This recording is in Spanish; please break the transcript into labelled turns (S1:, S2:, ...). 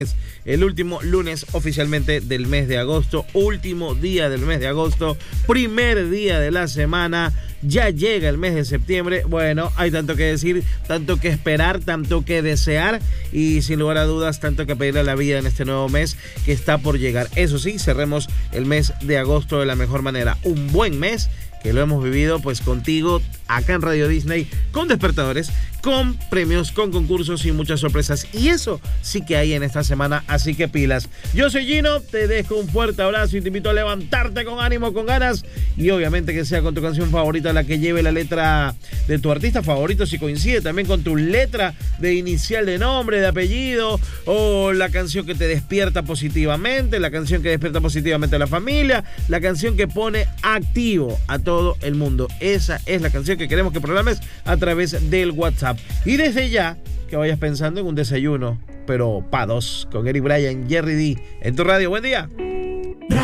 S1: El último lunes oficialmente del mes de agosto, último día del mes de agosto, primer día de la semana, ya llega el mes de septiembre. Bueno, hay tanto que decir, tanto que esperar, tanto que desear y sin lugar a dudas tanto que pedirle a la vida en este nuevo mes que está por llegar. Eso sí, cerremos el mes de agosto de la mejor manera, un buen mes que lo hemos vivido pues contigo acá en Radio Disney, con despertadores, con premios, con concursos y muchas sorpresas. Y eso sí que hay en esta semana, así que pilas. Yo soy Gino, te dejo un fuerte abrazo y te invito a levantarte con ánimo, con ganas y obviamente que sea con tu canción favorita la que lleve la letra de tu artista favorito, si coincide también con tu letra de inicial de nombre, de apellido, o la canción que te despierta positivamente, la canción que despierta positivamente a la familia, la canción que pone activo a todo el mundo. Esa es la canción que queremos que programes a través del WhatsApp. Y desde ya, que vayas pensando en un desayuno, pero pa' dos, con Eric Bryan, Jerry D, en tu radio. Buen día.